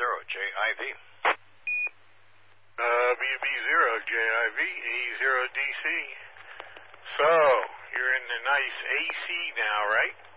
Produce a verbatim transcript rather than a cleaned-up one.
zero J I V. Uh, B B zero J I V, A zero D C. So, you're in the nice A C now, right?